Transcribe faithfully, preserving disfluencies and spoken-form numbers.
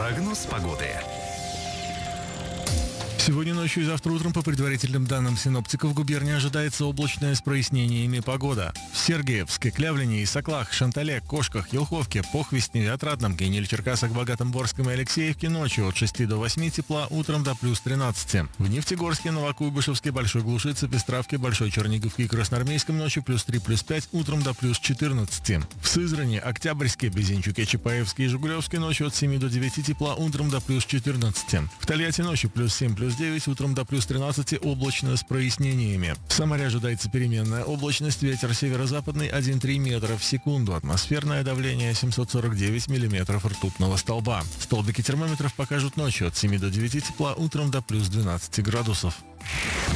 Прогноз погоды. Сегодня ночью и завтра утром, по предварительным данным синоптиков, в губернии ожидается облачная с прояснениями погода. В Сергеевске, Клявлине, Исаклах, Шантале, Кошках, Елховке, Похвестне, Отрадном, Гениль, Черкасах, Богатом, Борском и Алексеевке ночью от шести до восьми тепла, утром до плюс тринадцати. В Нефтегорске, Новокуйбышевске, Большой Глушице, Пестравке, Большой Черниговке и Красноармейском ночью плюс три, плюс пять, утром до плюс четырнадцати. В Сызрани, Октябрьске, Безенчуке, Чапаевске и Жигулевске ночью от семи до девяти тепла, утром до плюс четырнадцати. В Тольятти ночью плюс семь, плюс девять, утром до плюс тринадцати, облачно с прояснениями. В Самаре ожидается переменная облачность, ветер северо-западный один целых три метра в секунду, атмосферное давление семьсот сорок девять миллиметров ртутного столба. Столбики термометров покажут ночью от семи до девяти тепла, утром до плюс двенадцати градусов.